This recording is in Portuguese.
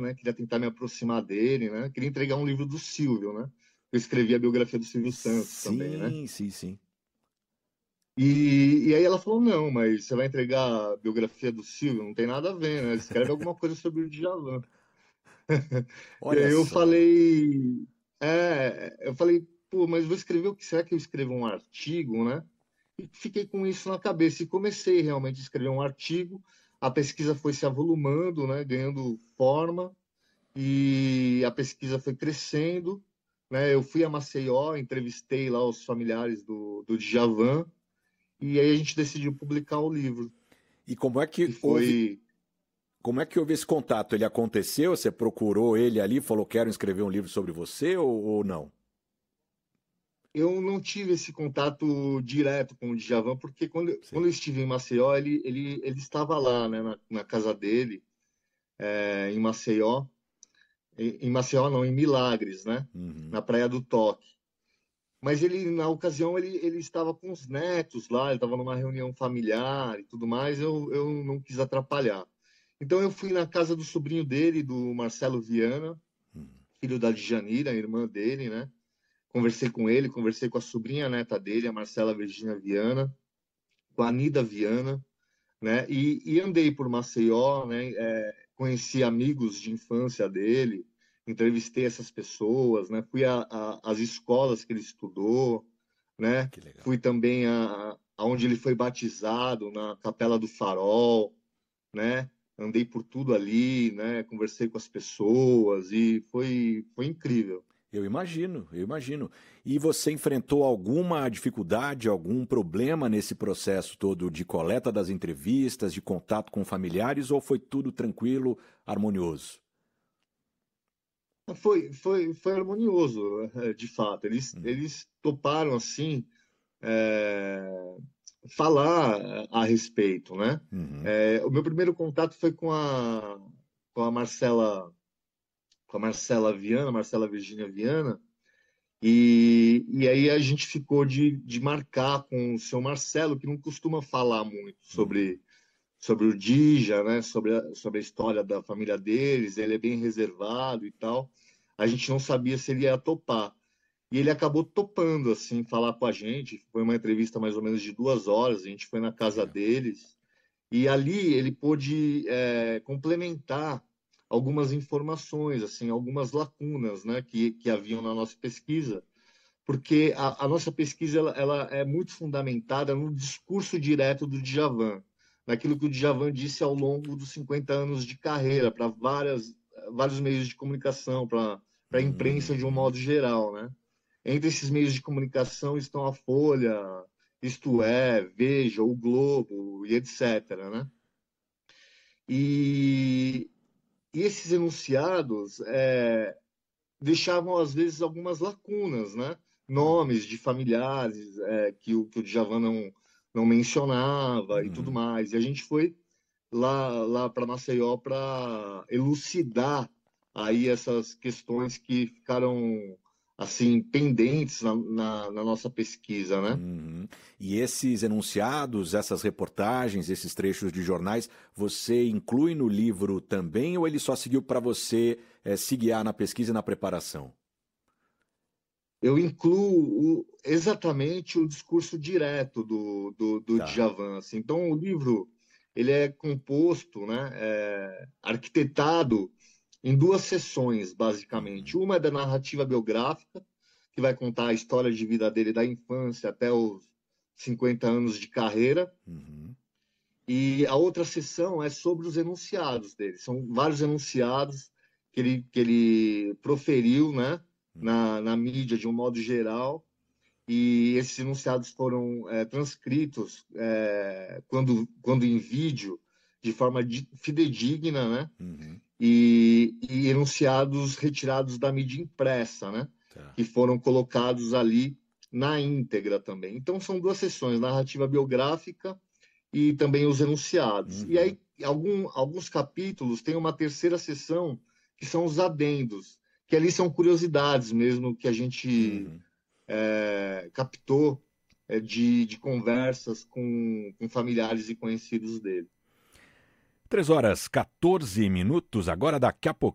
né? Queria tentar me aproximar dele, né? Queria entregar um livro do Silvio, né? Eu escrevi a biografia do Silvio Santos também, né? Sim, sim, sim. E aí ela falou, não, mas você vai entregar a biografia do Silvio? Não tem nada a ver, né? Escreve alguma coisa sobre o Djavan. E Olha aí só. eu falei, pô, mas vou escrever o que? Será que eu escrevo um artigo, né? E fiquei com isso na cabeça e comecei realmente a escrever um artigo. A pesquisa foi se avolumando, né? Ganhando forma e a pesquisa foi crescendo, né? Eu fui a Maceió, entrevistei lá os familiares do Djavan e aí a gente decidiu publicar o livro, E que foi. como é que houve esse contato? Ele aconteceu? Você procurou ele ali, falou quero escrever um livro sobre você ou não? Eu não tive esse contato direto com o Djavan, porque quando Sei. eu estive em Maceió, ele estava lá, né, na casa dele, em Maceió. Em Maceió, não, em Milagres, né? Uhum. Na Praia do Toque. Mas ele, na ocasião, ele estava com os netos lá, ele estava numa reunião familiar e tudo mais, eu não quis atrapalhar. Então eu fui na casa do sobrinho dele, do Marcelo Viana, filho da Djanira, a irmã dele, né? Conversei com ele, conversei com a sobrinha neta dele, a Marcela Virginia Viana, com a Nida Viana, né? E andei por Maceió, né? Conheci amigos de infância dele, entrevistei essas pessoas, né? Fui às escolas que ele estudou, né? Que legal. Fui também aonde ele foi batizado, na Capela do Farol, né? Andei por tudo ali, né? Conversei com as pessoas e foi incrível. Eu imagino, eu imagino. E você enfrentou alguma dificuldade, algum problema nesse processo todo de coleta das entrevistas, de contato com familiares, ou foi tudo tranquilo, harmonioso? Foi harmonioso, de fato. Uhum. Eles toparam, assim, falar a respeito, né? Uhum. O meu primeiro contato foi com a Marcela, com a Marcela Viana, Marcela Virginia Viana, e aí a gente ficou de marcar com o seu Marcelo, que não costuma falar muito Uhum. sobre o Dija, né? Sobre a história da família deles, ele é bem reservado e tal. A gente não sabia se ele ia topar. E ele acabou topando, assim, falar com a gente. Foi uma entrevista mais ou menos de 2 horas. A gente foi na Que casa legal. deles. E ali ele pôde complementar algumas informações, assim, algumas lacunas, né, que haviam na nossa pesquisa. Porque a nossa pesquisa ela é muito fundamentada no discurso direto do Djavan, naquilo que o Djavan disse ao longo dos 50 anos de carreira, para vários meios de comunicação, para a imprensa de um Uhum. modo geral, né? Entre esses meios de comunicação estão a Folha, Isto É, Veja, o Globo e etc., né? E, e esses enunciados deixavam, às vezes, algumas lacunas, né? Olha. Nomes de familiares que o Djavan não mencionava e tudo Uhum. mais. E a gente foi lá para Maceió para elucidar aí essas questões que ficaram assim pendentes na nossa pesquisa, né? Uhum. E esses enunciados, essas reportagens, esses trechos de jornais, você inclui no livro também ou ele só seguiu para você se guiar na pesquisa e na preparação? Eu incluo exatamente o discurso direto do Tá. Djavan. Assim. Então, o livro ele é composto, né, arquitetado em duas sessões, basicamente. Uhum. Uma é da narrativa biográfica, que vai contar a história de vida dele da infância até os 50 anos de carreira. Uhum. E a outra sessão é sobre os enunciados dele. São vários enunciados que ele proferiu, né, na mídia de um modo geral. E esses enunciados foram transcritos quando em vídeo, de forma fidedigna, né? Uhum. E enunciados retirados da mídia impressa, né? Tá. Que foram colocados ali na íntegra também. Então, são duas sessões, narrativa biográfica e também os enunciados. E Uhum. aí, alguns capítulos têm uma terceira sessão, que são os adendos, que ali são curiosidades mesmo que a gente Uhum. captou de conversas com familiares e conhecidos dele. 3 horas 14 minutos, agora daqui a pouco.